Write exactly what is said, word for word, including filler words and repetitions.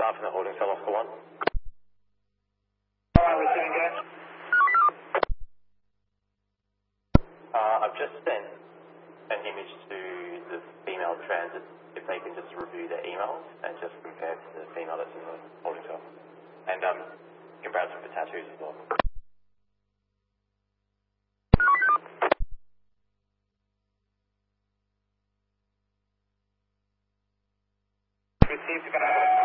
staff in the holding cell, Oscar one. Alright, we're doing good. Uh, I've just sent an image to the female transit, if they can just review their emails and just compare to the female that's in the holding cell. And um, comparison for tattoos as well. Received, gonna have